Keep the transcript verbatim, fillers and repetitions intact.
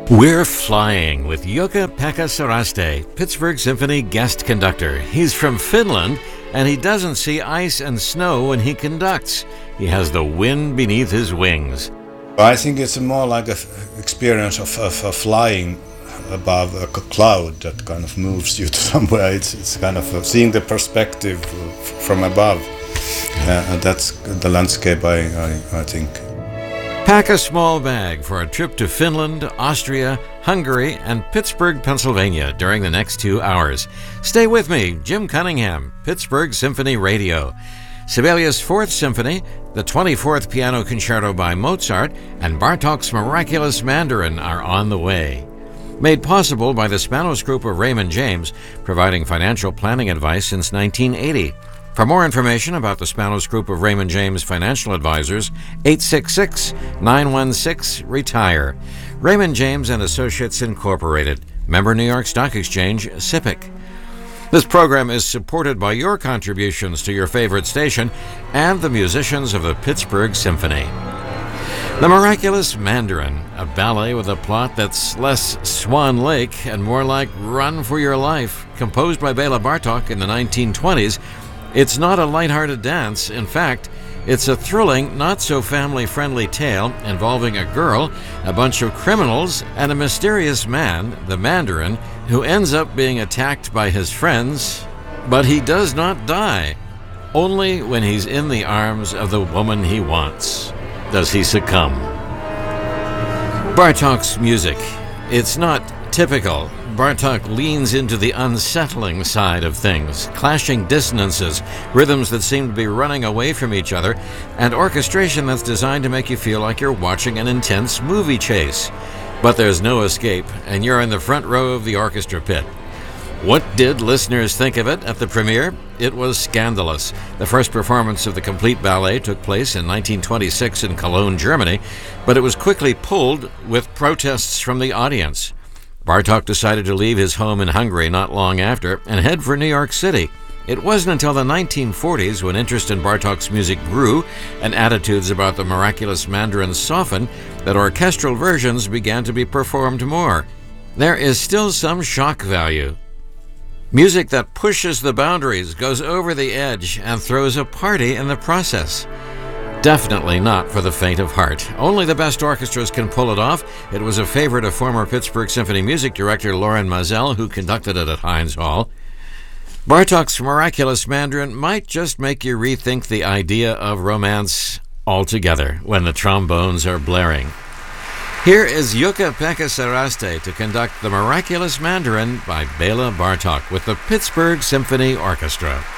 We're flying with Jukka-Pekka Saraste, Pittsburgh Symphony guest conductor. He's from Finland, and he doesn't see ice and snow when he conducts. He has the wind beneath his wings. I think it's more like an experience of, of, of flying above a cloud that kind of moves you to somewhere. It's, it's kind of seeing the perspective from above. Uh, and that's the landscape, I, I, I think. Pack a small bag for a trip to Finland, Austria, Hungary, and Pittsburgh, Pennsylvania during the next two hours. Stay with me, Jim Cunningham, Pittsburgh Symphony Radio. Sibelius' Fourth Symphony, the twenty-fourth Piano Concerto by Mozart, and Bartók's Miraculous Mandarin are on the way. Made possible by the Spanos Group of Raymond James, providing financial planning advice since nineteen eighty. For more information about the Spanos Group of Raymond James Financial Advisors, eight six six, nine one six, RETIRE. Raymond James and Associates Incorporated. Member New York Stock Exchange, S I P C. This program is supported by your contributions to your favorite station and the musicians of the Pittsburgh Symphony. The Miraculous Mandarin, a ballet with a plot that's less Swan Lake and more like Run for Your Life, composed by Bela Bartók in the nineteen twenties. It's not a lighthearted dance. In fact, it's a thrilling, not-so-family-friendly tale involving a girl, a bunch of criminals, and a mysterious man, the Mandarin, who ends up being attacked by his friends, but he does not die. Only when he's in the arms of the woman he wants does he succumb. Bartók's music. It's not typical. Bartók leans into the unsettling side of things, clashing dissonances, rhythms that seem to be running away from each other, and orchestration that's designed to make you feel like you're watching an intense movie chase. But there's no escape, and you're in the front row of the orchestra pit. What did listeners think of it at the premiere? It was scandalous. The first performance of the complete ballet took place in nineteen twenty-six in Cologne, Germany, but it was quickly pulled with protests from the audience. Bartók decided to leave his home in Hungary not long after and head for New York City. It wasn't until the nineteen forties, when interest in Bartók's music grew and attitudes about the Miraculous Mandarin softened, that orchestral versions began to be performed more. There is still some shock value. Music that pushes the boundaries, goes over the edge, and throws a party in the process. Definitely not for the faint of heart. Only the best orchestras can pull it off. It was a favorite of former Pittsburgh Symphony music director Loren Maazel, who conducted it at Heinz Hall. Bartók's Miraculous Mandarin might just make you rethink the idea of romance altogether when the trombones are blaring. Here is Jukka-Pekka Saraste to conduct the Miraculous Mandarin by Bela Bartók with the Pittsburgh Symphony Orchestra.